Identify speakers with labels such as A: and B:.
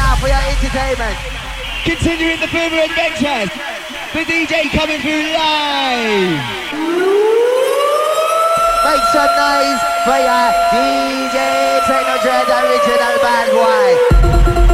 A: now for your entertainment.
B: Continuing the further adventures, the DJ coming through live.
A: Make some noise for your DJ Techno Dread original bad boy.